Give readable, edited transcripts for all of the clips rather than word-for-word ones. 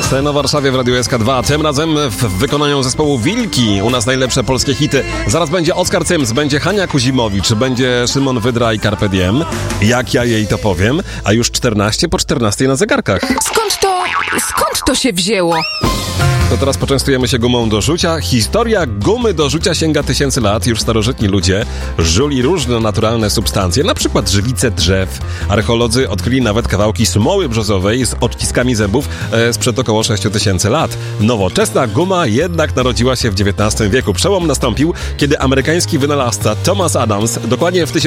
Scena w Warszawie w Radiu SK2, tym razem w wykonaniu zespołu Wilki. U nas najlepsze polskie hity. Zaraz będzie Oskar Cyms, będzie Hania Kuzimowicz, będzie Szymon Wydra i Carpe Diem. Jak ja jej to powiem? A już 14 po 14 na zegarkach. Skąd to się wzięło? To teraz poczęstujemy się gumą do rzucia. Historia gumy do rzucia sięga tysięcy lat. Już starożytni ludzie żuli różne naturalne substancje, na przykład żywice drzew. Archeolodzy odkryli nawet kawałki smoły brzozowej z odciskami zębów sprzed około 6000 lat. Nowoczesna guma jednak narodziła się w XIX wieku. Przełom nastąpił, kiedy amerykański wynalazca Thomas Adams dokładnie w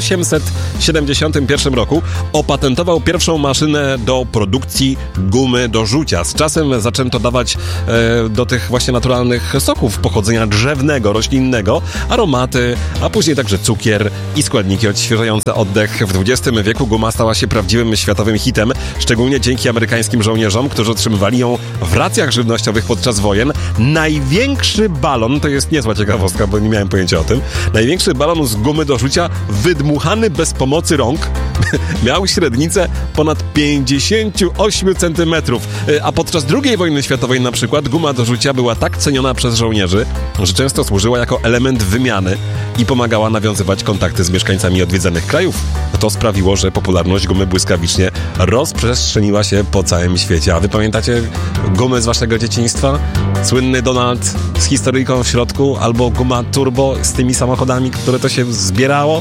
1871 roku opatentował pierwszą maszynę do produkcji gumy do rzucia. Z czasem zaczęto dawać do tych właśnie naturalnych soków pochodzenia drzewnego, roślinnego, aromaty, a później także cukier i składniki odświeżające oddech. W XX wieku guma stała się prawdziwym światowym hitem, szczególnie dzięki amerykańskim żołnierzom, którzy otrzymywali ją w racjach żywnościowych podczas wojen. Największy balon, to jest niezła ciekawostka, bo nie miałem pojęcia o tym, największy balon z gumy do rzucia wydmuchany bez pomocy rąk miał średnicę ponad 58 cm, a podczas II wojny światowej na przykład guma do rzucia była tak ceniona przez żołnierzy, że często służyła jako element wymiany i pomagała nawiązywać kontakty z mieszkańcami odwiedzanych krajów. To sprawiło, że popularność gumy błyskawicznie rozprzestrzeniła się po całym świecie. A wy pamiętacie gumy z waszego dzieciństwa? Słynny Donald z historyjką w środku, albo guma turbo z tymi samochodami, które to się zbierało?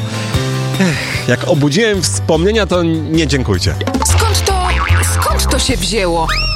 Jak obudziłem wspomnienia, to nie dziękujcie. Skąd to się wzięło?